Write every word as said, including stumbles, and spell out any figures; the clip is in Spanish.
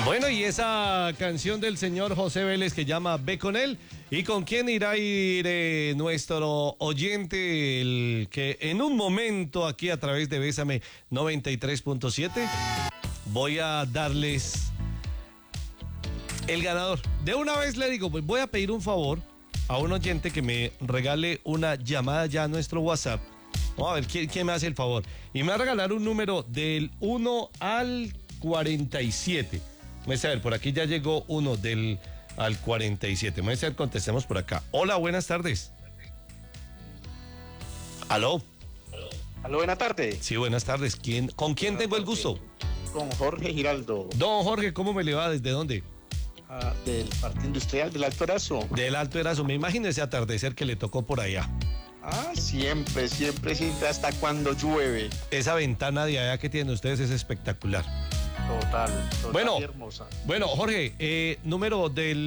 Bueno, y esa canción del señor José Vélez que llama Ve con él. ¿Y con quién irá a ir eh, nuestro oyente, el que en un momento aquí a través de Bésame noventa y tres punto siete voy a darles el ganador? De una vez le digo, pues voy a pedir un favor a un oyente que me regale una llamada ya a nuestro WhatsApp. Vamos a ver quién, quién me hace el favor. Y me va a regalar un número del uno al cuarenta y siete. Vamos a ver, por aquí ya llegó uno del al cuarenta y siete. Vamos a ver, contestemos por acá. Hola, buenas tardes. ¿Aló? Aló, buenas tardes. Sí, buenas tardes. ¿Quién, ¿Con quién tengo el gusto? Con Jorge Giraldo. Don Jorge, ¿cómo me le va? ¿Desde dónde? Ah, del Parque Industrial del Alto Erazo. Del Alto Erazo. Me imagino ese atardecer que le tocó por allá. Ah, siempre, siempre, siempre, hasta cuando llueve. Esa ventana de allá que tienen ustedes es espectacular. Total, total bueno, y hermosa. Bueno, Jorge, eh, número del